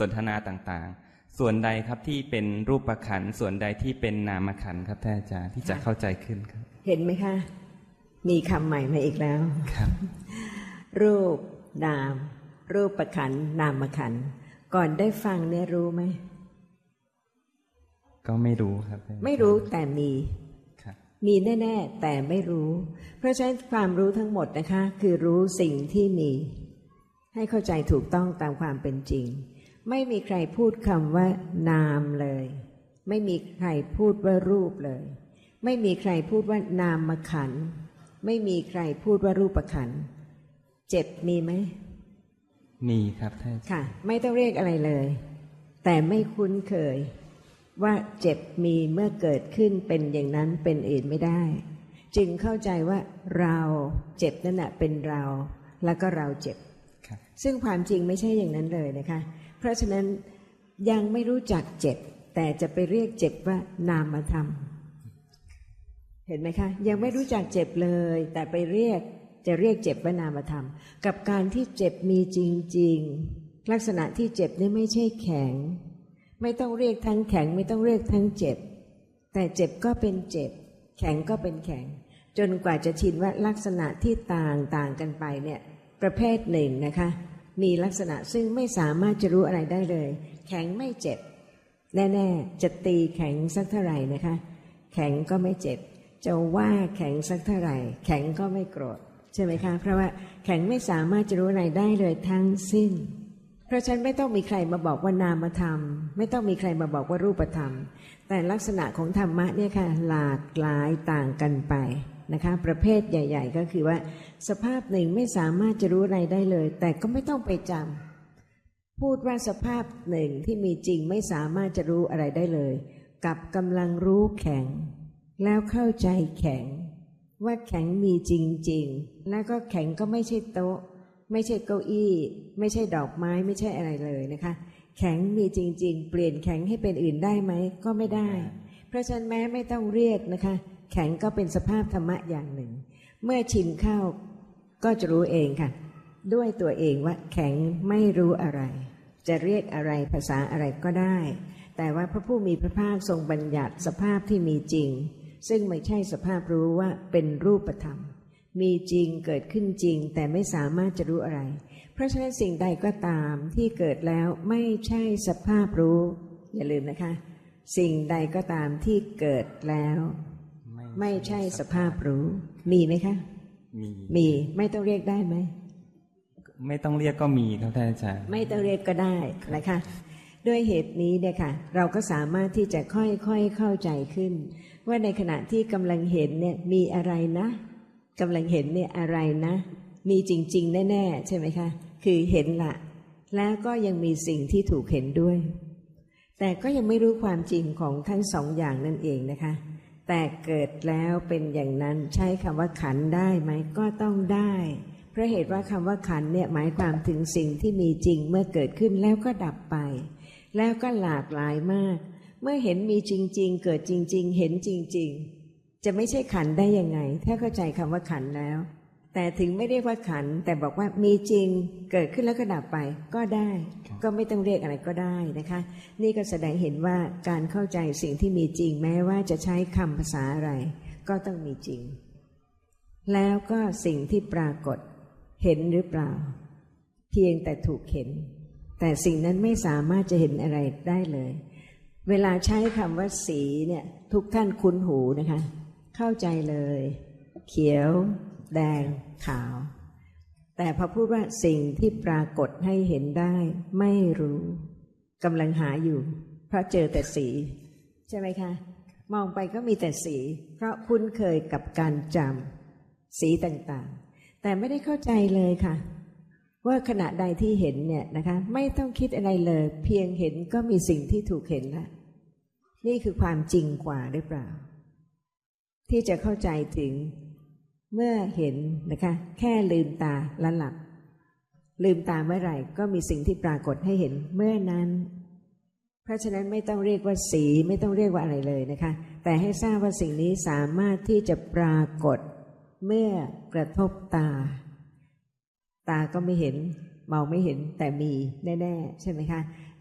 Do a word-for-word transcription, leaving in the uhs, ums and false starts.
สนทนาต่างๆส่วนใดครับที่เป็นรูปขันธ์ส่วนใดที่เป็นนามขันธ์ครับท่านอาจารย์ที่จะเข้าใจขึ้นครับเห็นไหมคะมีคำใหม่มาอีกแล้วครับรูปนามรูปขันธ์นามขันธ์ก่อนได้ฟังเนี่ยรู้ไหมก็ไม่รู้ครับไม่รู้แต่มีมีแน่ๆแต่ไม่รู้เพราะฉะนั้นความรู้ทั้งหมดนะคะคือรู้สิ่งที่มีให้เข้าใจถูกต้องตามความเป็นจริงไม่มีใครพูดคำว่านามเลยไม่มีใครพูดว่ารูปเลยไม่มีใครพูดว่านามขันธ์ไม่มีใครพูดว่ารูปขันธ์เจ็บมีไหมมีครับท่านค่ะไม่ต้องเรียกอะไรเลยแต่ไม่คุ้นเคยว่าเจ็บมีเมื่อเกิดขึ้นเป็นอย่างนั้นเป็นอื่นไม่ได้จึงเข้าใจว่าเราเจ็บนั่นแหละเป็นเราแล้วก็เราเจ็บซึ่งความจริงไม่ใช่อย่างนั้นเลยนะคะเพราะฉะนั้นยังไม่รู้จักเจ็บแต่จะไปเรียกเจ็บว่านามธรรมเห็นไหมคะยังไม่รู้จักเจ็บเลยแต่ไปเรียกจะเรียกเจ็บว่านามธรรมกับการที่เจ็บมีจริงๆลักษณะที่เจ็บนี่ไม่ใช่แข็งไม่ต้องเรียกทั้งแข็งไม่ต้องเรียกทั้งเจ็บแต่เจ็บก็เป็นเจ็บแข็งก็เป็นแข็งจนกว่าจะชินว่าลักษณะที่ต่างต่างกันไปเนี่ยประเภทหนึ่งนะคะมีลักษณะซึ่งไม่สามารถจะรู้อะไรได้เลยแข็งไม่เจ็บแน่ๆจะตีแข็งสักเท่าไหร่นะคะแข็งก็ไม่เจ็บจะว่าแข็งสักเท่าไหร่แข็งก็ไม่โกรธใช่ไหมคะเพราะว่าแข็งไม่สามารถจะรู้อะไรได้เลยทั้งสิ้นเพราะฉะนั้นไม่ต้องมีใครมาบอกว่านามธรรมไม่ต้องมีใครมาบอกว่ารูปธรรมแต่ลักษณะของธรรมะเนี่ยค่ะหลากหลายต่างกันไปนะคะประเภทใหญ่ๆก็คือว่าสภาพหนึ่งไม่สามารถจะรู้อะไรได้เลยแต่ก็ไม่ต้องไปจำพูดว่าสภาพหนึ่งที่มีจริงไม่สามารถจะรู้อะไรได้เลยกับกำลังรู้แข็งแล้วเข้าใจแข็งว่าแข็งมีจริงๆแล้วก็แข็งก็ไม่ใช่โต๊ะไม่ใช่เก้าอี้ไม่ใช่ดอกไม้ไม่ใช่อะไรเลยนะคะแข็งมีจริงๆเปลี่ยนแข็งให้เป็นอื่นได้ไหมก็ไม่ได้เพราะฉะนั้นแม้ไม่ต้องเรียกนะคะแข็งก็เป็นสภาพธรรมะอย่างหนึ่งเมื่อชินเข้าก็จะรู้เองค่ะด้วยตัวเองว่าแข็งไม่รู้อะไรจะเรียกอะไรภาษาอะไรก็ได้แต่ว่าพระผู้มีพระภาคทรงบัญญัติสภาพที่มีจริงซึ่งไม่ใช่สภาพรู้ว่าเป็นรูปธรรมมีจริงเกิดขึ้นจริงแต่ไม่สามารถจะรู้อะไรเพราะฉะนั้นสิ่งใดก็ตามที่เกิดแล้วไม่ใช่สภาพรู้อย่าลืมนะคะสิ่งใดก็ตามที่เกิดแล้วไม่ใช่สภาพรู้มีไหมคะมีมีไม่ต้องเรียกได้ไหมไม่ต้องเรียกก็มีครับท่านอาจารย์ไม่ต้องเรียกก็ได้นะคะด้วยเหตุนี้เนี่ยค่ะเราก็สามารถที่จะค่อยๆเข้าใจขึ้นว่าในขณะที่กำลังเห็นเนี่ยมีอะไรนะกำลังเห็นเนี่ยอะไรนะมีจริงๆแน่ๆใช่ไหมคะคือเห็นละแล้วก็ยังมีสิ่งที่ถูกเห็นด้วยแต่ก็ยังไม่รู้ความจริงของทั้งสองอย่างนั่นเองนะคะแต่เกิดแล้วเป็นอย่างนั้นใช้คำว่าขันธ์ได้ไหมก็ต้องได้เพราะเหตุว่าคำว่าขันธ์เนี่ยหมายความถึงสิ่งที่มีจริงเมื่อเกิดขึ้นแล้วก็ดับไปแล้วก็หลากหลายมากเมื่อเห็นมีจริงๆเกิดจริงๆเห็นจริงๆจะไม่ใช่ขันธ์ได้ยังไงถ้าเข้าใจคำว่าขันธ์แล้วแต่ถึงไม่เรียกว่าขันธ์แต่บอกว่ามีจริงเกิดขึ้นแล้วก็ดับไปก็ได้ก็ไม่ต้องเรียกอะไรก็ได้นะคะนี่ก็แสดงเห็นว่าการเข้าใจสิ่งที่มีจริงแม้ว่าจะใช้คำภาษาอะไรก็ต้องมีจริงแล้วก็สิ่งที่ปรากฏเห็นหรือเปล่าเพียงแต่ถูกเห็นแต่สิ่งนั้นไม่สามารถจะเห็นอะไรได้เลยเวลาใช้คำว่าสีเนี่ยทุกท่านคุ้นหูนะคะเข้าใจเลยเขียวแดงขาวแต่พอพูดว่าสิ่งที่ปรากฏให้เห็นได้ไม่รู้กำลังหาอยู่เพราะเจอแต่สีใช่ไหมคะมองไปก็มีแต่สีเพราะคุ้นเคยกับการจำสีต่างๆแต่ไม่ได้เข้าใจเลยค่ะว่าขณะใดที่เห็นเนี่ยนะคะไม่ต้องคิดอะไรเลยเพียงเห็นก็มีสิ่งที่ถูกเห็นแล้วนี่คือความจริงกว่าหรือเปล่าที่จะเข้าใจถึงเมื่อเห็นนะคะแค่ลืมตาแล้วหลับลืมตาเมื่อไหร่ก็มีสิ่งที่ปรากฏให้เห็นเมื่อนั้นเพราะฉะนั้นไม่ต้องเรียกว่าสีไม่ต้องเรียกว่าอะไรเลยนะคะแต่ให้ทราบว่าสิ่งนี้สามารถที่จะปรากฏเมื่อกระทบตาตาก็ไม่เห็นมองไม่เห็นแต่มีแน่ๆใช่ไหมคะ